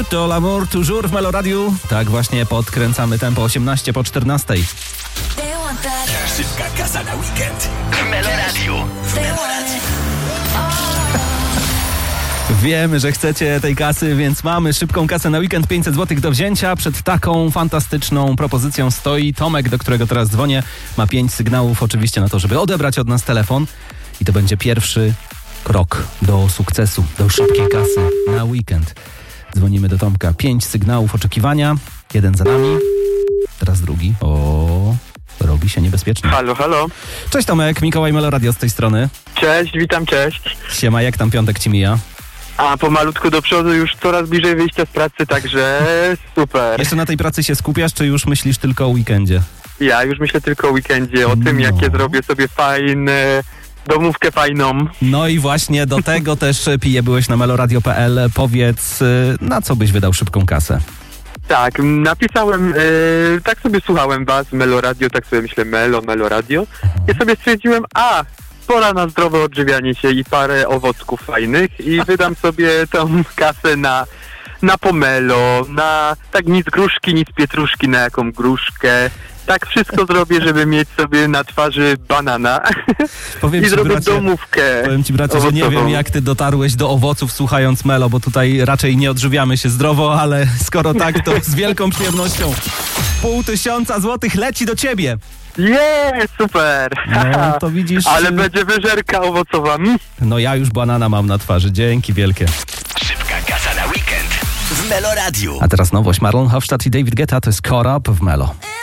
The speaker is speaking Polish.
To l'amour toujours w Melo Radiu. Tak właśnie podkręcamy tempo 18 po 14. Szybka kasa na weekend w Melo Radiu. Wiemy, że chcecie tej kasy, więc mamy szybką kasę na weekend, 500 zł do wzięcia. Przed taką fantastyczną propozycją stoi Tomek, do którego teraz dzwonię. Ma 5 sygnałów oczywiście na to, żeby odebrać od nas telefon. I to będzie pierwszy krok do sukcesu, do szybkiej kasy na weekend. Dzwonimy do Tomka. 5 sygnałów oczekiwania. Jeden za nami. Teraz drugi. O, robi się niebezpiecznie. Halo, halo. Cześć Tomek, Mikołaj Melo Radio z tej strony. Cześć, witam, cześć. Siema, jak tam piątek ci mija? A pomalutku do przodu, już coraz bliżej wyjścia z pracy, także super. Jeszcze na tej pracy się skupiasz, czy już myślisz tylko o weekendzie? Ja już myślę tylko o weekendzie, o tym, jakie zrobię sobie fajne, domówkę fajną. No i właśnie do tego też byłeś na meloradio.pl. Powiedz, na co byś wydał szybką kasę? Tak, napisałem, tak sobie słuchałem was, Melo Radio, tak sobie myślę, Melo Radio. I sobie stwierdziłem, pora na zdrowe odżywianie się i parę owocków fajnych i wydam sobie tą kasę na pomelo, na tak nic gruszki, nic pietruszki, na jaką gruszkę. Tak wszystko zrobię, żeby mieć sobie na twarzy banana. Powiem i ci, zrobię bracie, domówkę. Powiem ci, bracie, że nie wiem, jak ty dotarłeś do owoców słuchając Melo, bo tutaj raczej nie odżywiamy się zdrowo, ale skoro tak, to z wielką przyjemnością 500 złotych leci do ciebie. Super! No, to widzisz... Ale będzie wyżerka owocowa. No ja już banana mam na twarzy, dzięki wielkie. Szybka kasa na weekend w Melo Radiu. A teraz nowość, Marlon Hofstadt i David Guetta, to jest Caught Up w Melo.